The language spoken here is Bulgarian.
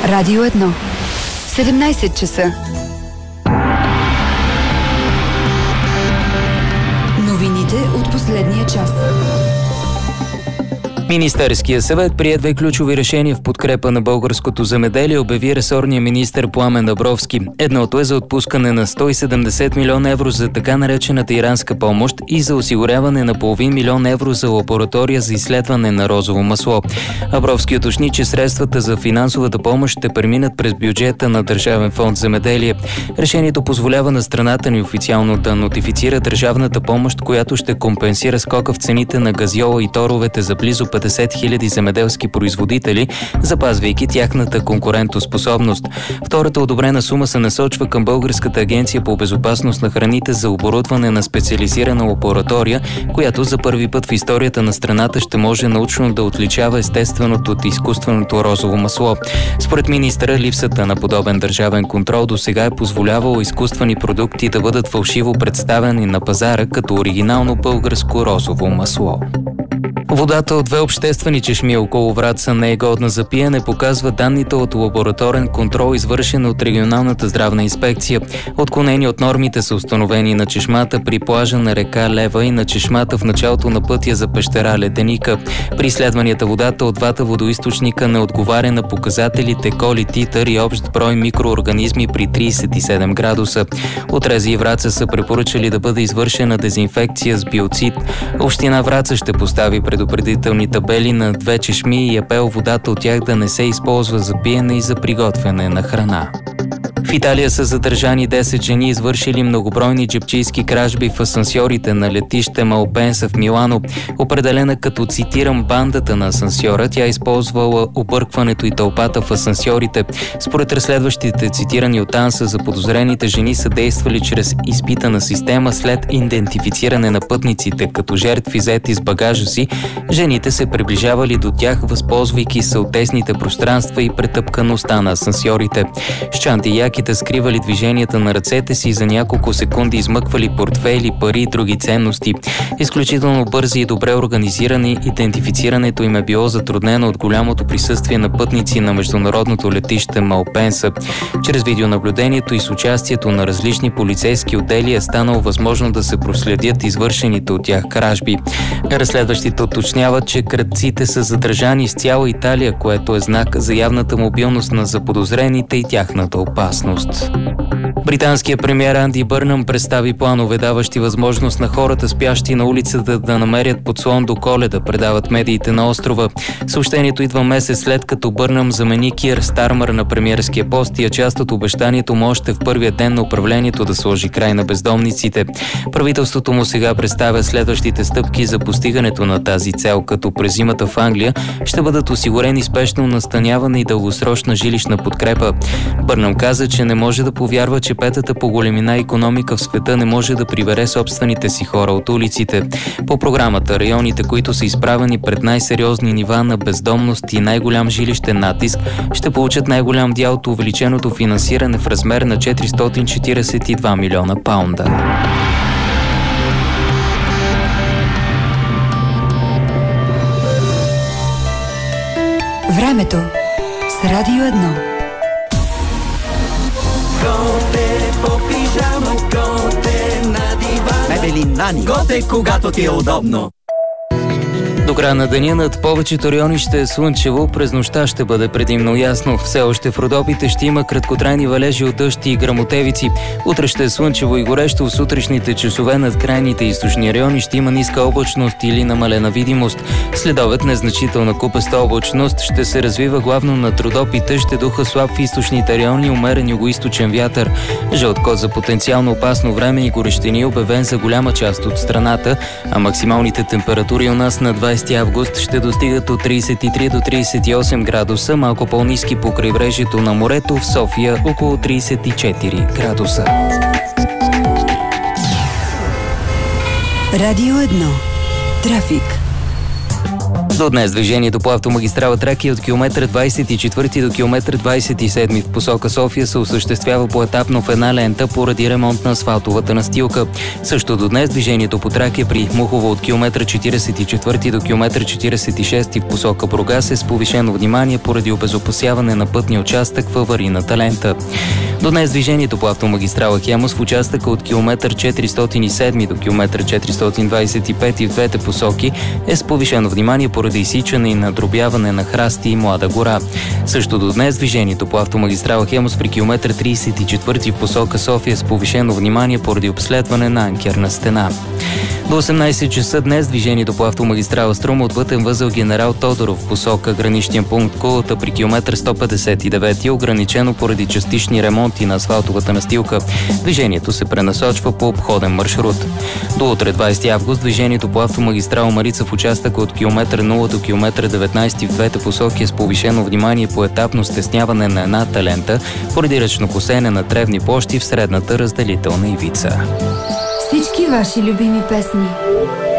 Радио 1. 17 часа. Новините от последния час. Министерския съвет прие две ключови решения в подкрепа на българското земеделие, обяви ресорния министър Пламен Абровски. Едното е за отпускане на 170 милиона евро за така наречената иранска помощ и за осигуряване на половин милион евро за лаборатория за изследване на розово масло. Абровски уточни, че средствата за финансовата помощ ще преминат през бюджета на Държавен фонд земеделие. Решението позволява на страната ни официално да нотифицира държавната помощ, която ще компенсира скока в цените на газьола и торовете за близо 50 хиляди земеделски производители, запазвайки тяхната конкурентоспособност. Втората одобрена сума се насочва към Българската агенция по безопасност на храните за оборудване на специализирана лаборатория, която за първи път в историята на страната ще може научно да отличава естественото от изкуственото розово масло. Според министъра, липсата на подобен държавен контрол досега е позволявало изкуствени продукти да бъдат фалшиво представени на пазара като оригинално българско розово масло. Водата от две обществени чешми около Враца не е годна за пиене, показва данните от лабораторен контрол, извършен от регионалната здравна инспекция. Отклонени от нормите са установени на чешмата при плажа на река Лева и на чешмата в началото на пътя за пещера Леденика. При изследванията водата от двата водоизточника не отговаря на показателите коли, титър и общ брой микроорганизми при 37 градуса. От РЗИ и Враца са препоръчали да бъде извършена дезинфекция с биоцид. Община Враца ще постави предупредителни табели на две чешми и апел водата от тях да не се използва за пиене и за приготвяне на храна. В Италия са задържани 10 жени, извършили многобройни джебчийски кражби в асансьорите на летище Малпенса в Милано. Определена като, цитирам, бандата на асансьора, тя използвала объркването и тълпата в асансьорите. Според разследващите, цитирани от АНСА, заподозрените жени са действали чрез изпитана система след идентифициране на пътниците като жертви взети с багажа си. Жените се приближавали до тях, възползвайки се от тесните пространства и претъпкаността на асансьорите. С чанти и яките скривали движенията на ръцете си и за няколко секунди измъквали портфейли, пари и други ценности. Изключително бързи и добре организирани, идентифицирането им е било затруднено от голямото присъствие на пътници на международното летище Малпенса. Чрез видеонаблюдението и с участието на различни полицейски отдели е станало възможно да се проследят извършените от тях кражби. Разследващите уточняват, че крадците са задържани с цяла Италия, което е знак за явната мобилност на заподозрените и тяхната опасност. Британският премиер Анди Бърнъм представи планове, даващи възможност на хората, спящи на улицата, да намерят подслон до Коледа, предават медиите на острова. Съобщението идва месец след като Бърнъм замени Кир Стармър на премиерския пост и е част от обещанието му още в първия ден на управлението да сложи край на бездомниците. Правителството му сега представя следващите стъпки за постигането на тази цел, като през зимата в Англия ще бъдат осигурени спешно настаняване и дългосрочна жилищна подкрепа. Бърнъм каза, че не може да повярва, че петата по големина икономика в света не може да прибере собствените си хора от улиците. По програмата, районите, които са изправени пред най-сериозни нива на бездомност и най-голям жилищен натиск, ще получат най-голям дял от увеличеното финансиране в размер на 442 милиона паунда. Времето с Радио 1. Готе по пижама, готе на дивана. Мебели Нани. Готе, когато ти е удобно. До края на деня над повечето райони ще е слънчево, през нощта ще бъде предимно ясно. Все още в Родопите ще има краткотрайни валежи от дъжд и гръмотевици. Утре ще е слънчево и горещо, в сутрешните часове над крайните източни райони ще има ниска облачност или намалена видимост. Следобед незначителна купеста облачност ще се развива главно над Родопите, ще духа слаб в източните райони, умерен югоизточен вятър. Жълт код за потенциално опасно време и горещини е обявен за голяма част от страната, а максималните температури у нас на 20 август ще достигат от 33 до 38 градуса, малко по-ниски по крайбрежието на морето, в София около 34 градуса. Радио 1. Трафик. До днес движението по автомагистрала Тракия от километър 24 до километър 27 в посока София се осъществява поетапно в една лента поради ремонт на асфалтовата настилка. Също до днес движението по Тракия при Мухово от километър 44 до километър 46 в посока Бургас е с повишено внимание поради обезопасяване на пътния участък в аварийната лента. До днес движението по автомагистрала Хемус в участъка от километър 407 до километър 425 в двете посоки е с повишено внимание поради изсичане и надробяване на храсти и млада гора. Също до днес движението по автомагистрала Хемус при километър 34 в посока София с повишено внимание поради обследване на анкерна стена. До 18 часа днес движението по автомагистрала Струма от пътен възел Генерал Тодоров в посока граничния пункт Кулата при километър 159 е ограничено поради частични ремонти на асфалтовата настилка. Движението се пренасочва по обходен маршрут. До утре 20 август движението по автомагистрала Марица в участъка от километър 0 до километър 19 в двете посоки е с повишено внимание по етапно стесняване на едната лента поради ръчно косене на тревни площи в средната разделителна ивица. Всички ваши любими песни.